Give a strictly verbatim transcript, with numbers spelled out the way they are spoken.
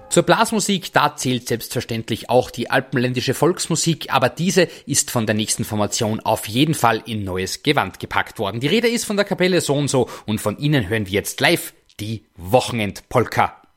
Zur Blasmusik, da zählt selbstverständlich auch die alpenländische Volksmusik, aber diese ist von der nächsten Formation auf jeden Fall in neues Gewand gepackt worden. Die Rede ist von der Kapelle So und So und von ihnen hören wir jetzt live die Wochenendpolka.